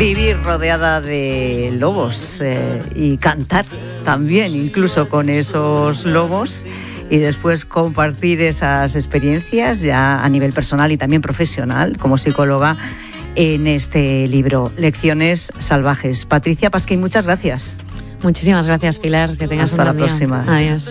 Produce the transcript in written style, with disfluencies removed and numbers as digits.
vivir rodeada de lobos y cantar también, incluso con esos lobos, y después compartir esas experiencias ya a nivel personal y también profesional como psicóloga en este libro, Lecciones Salvajes. Patricia Pasquín, muchas gracias. Muchísimas gracias, Pilar. Que tengas Hasta un buen día. Hasta la próxima. Adiós.